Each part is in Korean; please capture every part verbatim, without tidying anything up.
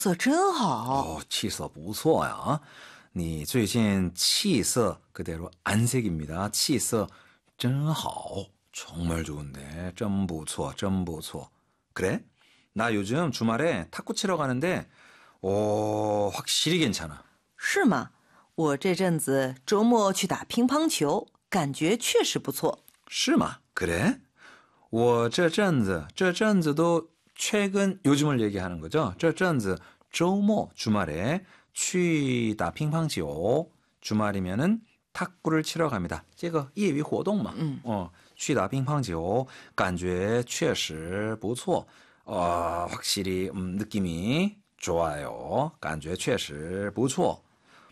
色真好。 어, 气色不错呀. 你最近气色 그대로 안색입니다. 气色真好. 정말 좋은데. 真不错,真不错. 그래? 나 요즘 주말에 탁구 치러 가는데 오, 확실히 괜찮아. 是吗？我这阵子周末去打乒乓球，感觉确实不错。 是吗? 그래? 我这阵子这阵子都 최근 요즘을 얘기하는 거죠. 这阵子周末 주말에 去打乒乓球 주말이면은 탁구를 치러 갑니다. 这个业余活动嘛. 음. 어, 去打乒乓球感觉确实不错. 어, 확실히 음, 느낌이 좋아요. 感觉确实不错.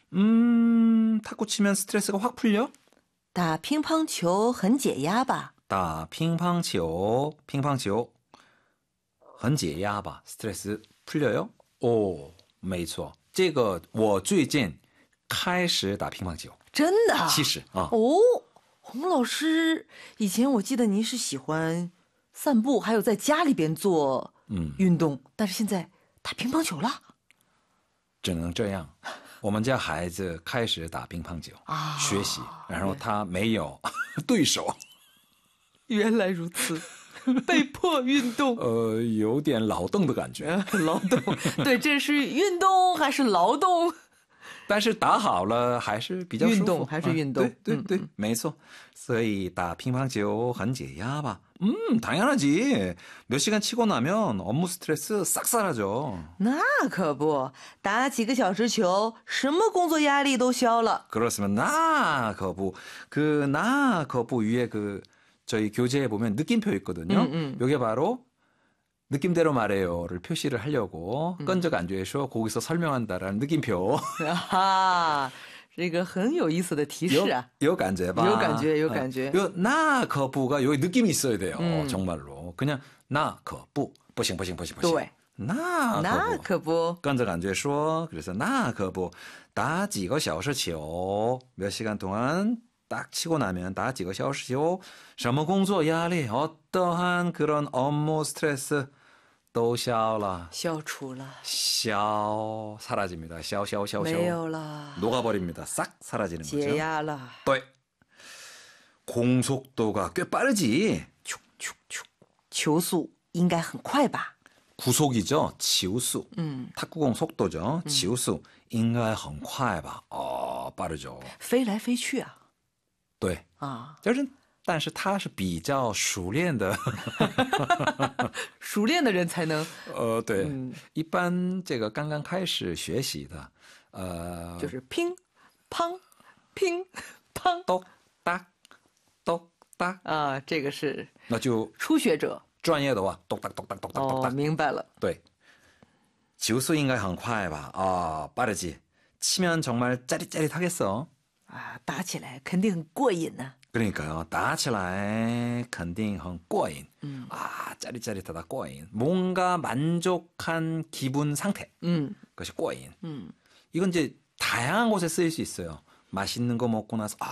음, 탁구 치면 스트레스가 확 풀려? 打乒乓球很解压吧？ 打乒乓球乒乓球很解压吧 스트레스 풀려요? 오, 没错. 这个我最近开始打乒乓球。 真的？ 其实啊。 哦，洪老师，以前我记得您是喜欢散步，还有在家里边做运动， 嗯， 但是现在打乒乓球了。 只能这样。我们家孩子开始打乒乓球， 啊， 学习，然后他没有对手。 原来如此，被迫运动。 呃，有点劳动的感觉。 劳动，对，这是运动还是劳动？ 但是打好了还是比较舒服。 运动还是运动。 啊、对对对， 嗯、 没错。所以打乒乓球很解压吧？ 음, 당연하지. 몇 시간 치고 나면 업무 스트레스 싹 사라져. 那可不，打几个小时球，什么工作压力都消了。 그렇으면 나 거부. 그 나 거부 위에 그 저희 교재에 보면 느낌표 있거든요. 음, 음. 이게 바로 느낌대로 말해요를 표시를 하려고 음. 끈적 안주에서 거기서 설명한다라는 느낌표. 啊，这个很有意思的提示啊。 有, 요感觉吧? 有感觉, 有感觉. 요 나 거부가 여기 느낌이 있어야 돼요. 음. 정말로. 그냥 나 거부. 不行不行不行不行. 对. 나 나 거부. 可不. 끈적 안주에说. 그래서 나 거부. 打几个小时球. 몇 시간 동안 딱 치고 나면 다几个小时球. 什么工作压力, 어떠한 그런 업무 스트레스 都消了. 消除了. 消 사라집니다. 消消消消. 没有了. 녹아버립니다. 싹 사라지는 거죠. 解压了. 对. 공속도가 꽤 빠르지. 球速应该很快吧? 구속이죠. 지우수. 음. 탁구공 속도죠. 음. 지우수. 应该很快吧? 어, 빠르죠. 飞来飞去啊. 对. 아. 但是他是比较熟练的熟练的人才能呃对、嗯、一般这个刚刚开始学习的呃就是乒乓乒乓咚哒咚哒啊，这个是那就初学者。 专业的话咚哒咚哒咚哒咚哒。 哦，明白了。 对，球速应该很快吧？啊，빠르지。치면 정말 짜릿짜릿하겠어。 啊，打起来肯定很过瘾呢。 그러니까요. 打起来肯定很过瘾. 음. 아, 짜릿짜릿하다, 过瘾. 뭔가 만족한 기분 상태. 음. 그것이 过瘾. 음. 이건 이제 다양한 곳에 쓰일 수 있어요. 맛있는 거 먹고 나서 아,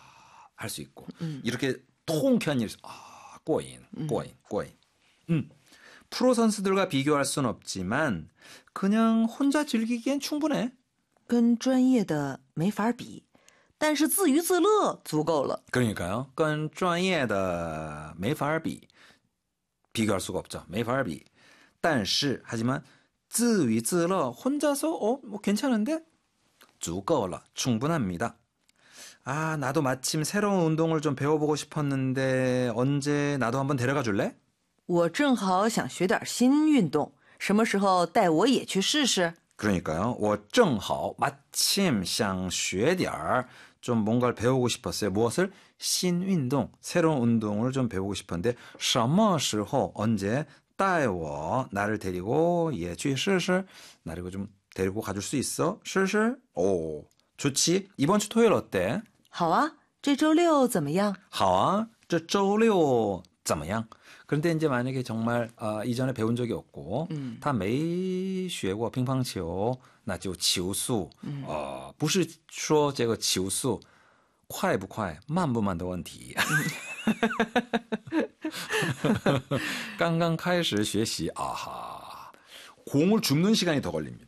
할 수 있고. 음. 이렇게 통쾌한 일, 아, 过瘾, 过瘾, 过瘾. 음. 프로 선수들과 비교할 순 없지만 그냥 혼자 즐기기엔 충분해. 跟专业的没法比。 但是自娱自乐足够了。 그러니까요. 跟专业的没法比. 비교할 수가 없죠. 没法比. 但是 하지만 自娱自乐 혼자서 어, 뭐 괜찮은데? 足够了. 충분합니다. 아, 나도 마침 새로운 운동을 좀 배워보고 싶었는데 언제 나도 한번 데려가 줄래? 我正好想学点新运动，什么时候带我也去试试？ 그러니까요. 我正好 마침 想学点儿 좀 뭔가를 배우고 싶었어요. 무엇을? 신운동, 새로운 운동을 좀 배우고 싶었는데 什么时候 언제 带我 나를 데리고 예, 去试试 나를 좀 데리고 가줄 수 있어? 试试? 오, 좋지. 이번 주 토요일 어때? 好啊，这周六怎么样？ 好啊，这周六怎么样? 그런데 이제 만약에 정말 어, 이전에 배운 적이 없고 음. 他没学过乒乓球那就球速呃不是说这个球速快不快慢不慢的问题刚刚开始学习啊哈 공을 줍는 시간이 더 걸립니다.